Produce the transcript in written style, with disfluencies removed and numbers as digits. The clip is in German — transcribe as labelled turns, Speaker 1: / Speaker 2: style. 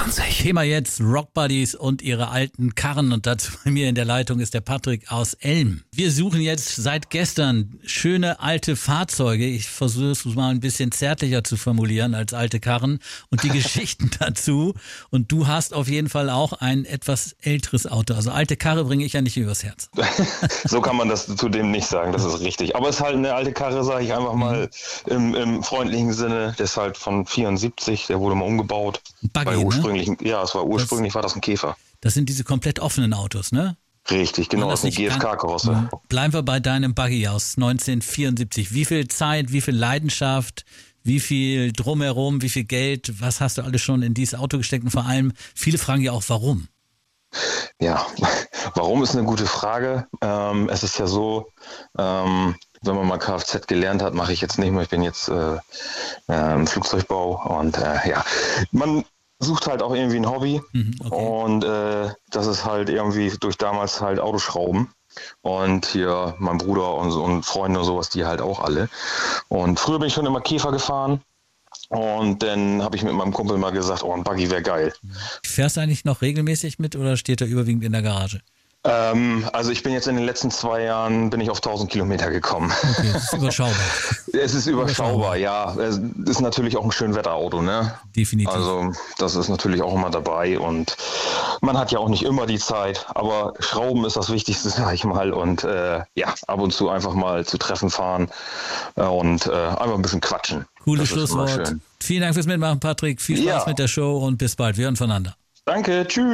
Speaker 1: 24. Thema jetzt Rock Buddies und ihre alten Karren. Und dazu bei mir in der Leitung ist der Patrick aus Elm. Wir suchen jetzt seit gestern schöne alte Fahrzeuge. Ich versuche es mal ein bisschen zärtlicher zu formulieren als alte Karren und die Geschichten dazu. Und du hast auf jeden Fall auch ein etwas älteres Auto. Also alte Karre bringe ich ja nicht übers Herz.
Speaker 2: So kann man das zudem nicht sagen, das ist richtig. Aber es ist halt eine alte Karre, sage ich einfach mal im freundlichen Sinne. Der ist halt von 74, der wurde mal umgebaut.
Speaker 1: Buggy,
Speaker 2: ursprünglich, ne? Ja, ursprünglich war das ein Käfer.
Speaker 1: Das sind diese komplett offenen Autos, ne?
Speaker 2: Richtig, genau, das ist eine GFK-Karosse.
Speaker 1: Bleiben wir bei deinem Buggy aus 1974. Wie viel Zeit, wie viel Leidenschaft, wie viel drumherum, wie viel Geld, was hast du alles schon in dieses Auto gesteckt? Und vor allem, viele fragen ja auch, warum?
Speaker 2: Ja, warum ist eine gute Frage. Es ist ja so, wenn man mal Kfz gelernt hat, mache ich jetzt nicht mehr. Ich bin jetzt im Flugzeugbau und man sucht halt auch irgendwie ein Hobby und das ist halt irgendwie durch damals halt Autoschrauben und hier mein Bruder und Freunde und sowas, die halt auch alle. Und früher bin ich schon immer Käfer gefahren. Und dann habe ich mit meinem Kumpel mal gesagt, ein Buggy wäre geil.
Speaker 1: Fährst du eigentlich noch regelmäßig mit oder steht er überwiegend in der Garage?
Speaker 2: Also ich bin jetzt in den letzten 2 Jahren bin ich auf 1000 Kilometer gekommen.
Speaker 1: Okay, das ist überschaubar.
Speaker 2: Es ist überschaubar, ja. Es ist natürlich auch ein Schönwetterauto, ne?
Speaker 1: Definitiv.
Speaker 2: Also das ist natürlich auch immer dabei und man hat ja auch nicht immer die Zeit, aber Schrauben ist das Wichtigste, sag ich mal. Und ab und zu einfach mal zu Treffen fahren und einfach ein bisschen quatschen.
Speaker 1: Cooles Schlusswort. Vielen Dank fürs Mitmachen, Patrick. Viel Spaß mit der Show und bis bald. Wir hören voneinander.
Speaker 2: Danke, tschüss.